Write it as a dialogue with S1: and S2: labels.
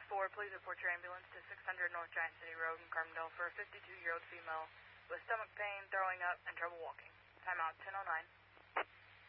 S1: 10-4, please report your ambulance to 600 North Giant City Road in Carbondale for a 52-year-old female with stomach pain, throwing up, and trouble walking. Timeout 10:09.